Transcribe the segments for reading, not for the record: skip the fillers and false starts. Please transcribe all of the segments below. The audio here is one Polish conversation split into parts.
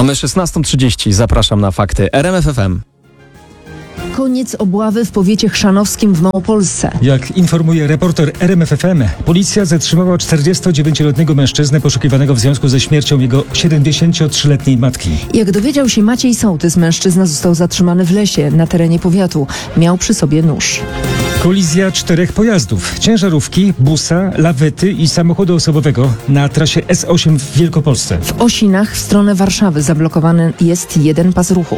Mamy 16:30. Zapraszam na fakty RMF FM. Koniec obławy w powiecie chrzanowskim w Małopolsce. Jak informuje reporter RMF FM, policja zatrzymała 49-letniego mężczyznę poszukiwanego w związku ze śmiercią jego 73-letniej matki. Jak dowiedział się Maciej Sołtys, mężczyzna został zatrzymany w lesie na terenie powiatu. Miał przy sobie nóż. Kolizja 4 pojazdów: ciężarówki, busa, lawety i samochodu osobowego na trasie S8 w Wielkopolsce. W Osinach w stronę Warszawy zablokowany jest jeden pas ruchu.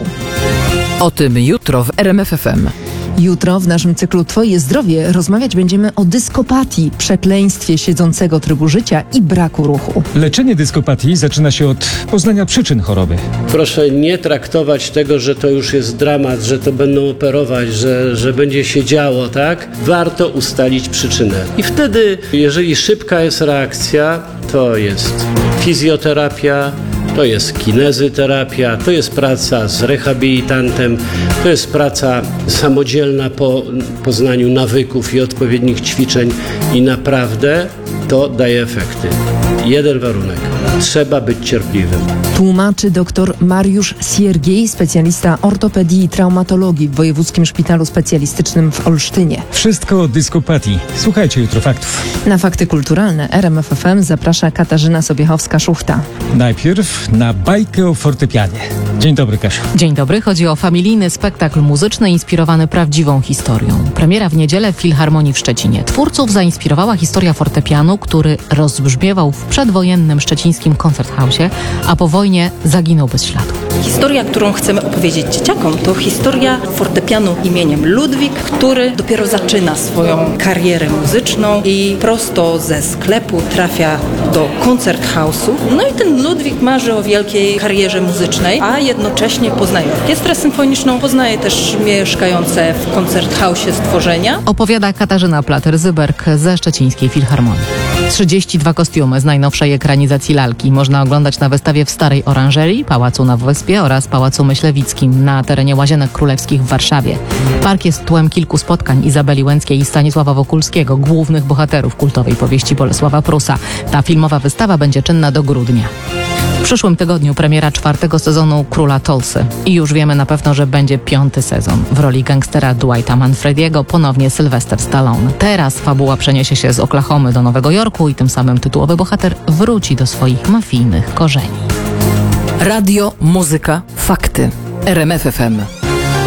O tym jutro w RMF FM. Jutro w naszym cyklu Twoje zdrowie rozmawiać będziemy o dyskopatii, przekleństwie siedzącego trybu życia i braku ruchu. Leczenie dyskopatii zaczyna się od poznania przyczyn choroby. Proszę nie traktować tego, że to już jest dramat, że to będą operować, że będzie się działo, tak? Warto ustalić przyczynę. I wtedy, jeżeli szybka jest reakcja, to jest fizjoterapia, to jest kinezyterapia, to jest praca z rehabilitantem, to jest praca samodzielna po poznaniu nawyków i odpowiednich ćwiczeń i naprawdę to daje efekty. Jeden warunek. Trzeba być cierpliwym. Tłumaczy dr Mariusz Siergiej, specjalista ortopedii i traumatologii w Wojewódzkim Szpitalu Specjalistycznym w Olsztynie. Wszystko o dyskopatii. Słuchajcie jutro faktów. Na fakty kulturalne RMF FM zaprasza Katarzyna Sobiechowska-Szuchta. Najpierw na bajkę o fortepianie. Dzień dobry, Kasiu. Dzień dobry. Chodzi o familijny spektakl muzyczny inspirowany prawdziwą historią. Premiera w niedzielę w Filharmonii w Szczecinie. Twórców zainspirowała historia fortepianu, który rozbrzmiewał w przedwojennym szczecińskim koncerthausie, a po wojnie zaginął bez śladu. Historia, którą chcemy opowiedzieć dzieciakom, to historia fortepianu imieniem Ludwik, który dopiero zaczyna swoją karierę muzyczną i prosto ze sklepu trafia do koncerthausu. No i ten Ludwik marzy o wielkiej karierze muzycznej, a jednocześnie poznaje orkiestrę symfoniczną, poznaje też mieszkające w koncerthausie stworzenia. Opowiada Katarzyna Plater-Zyberg ze Szczecińskiej Filharmonii. 32 kostiumy z najnowszej ekranizacji lalki można oglądać na wystawie w Starej Oranżerii, Pałacu na Wyspie oraz Pałacu Myślewickim na terenie Łazienek Królewskich w Warszawie. Park jest tłem kilku spotkań Izabeli Łęckiej i Stanisława Wokulskiego, głównych bohaterów kultowej powieści Bolesława Prusa. Ta filmowa wystawa będzie czynna do grudnia. W przyszłym tygodniu premiera 4. sezonu Króla Tulsy. I już wiemy na pewno, że będzie 5. sezon. W roli gangstera Dwighta Manfrediego ponownie Sylvester Stallone. Teraz fabuła przeniesie się z Oklahomy do Nowego Jorku i tym samym tytułowy bohater wróci do swoich mafijnych korzeni. Radio, muzyka, fakty. RMF FM.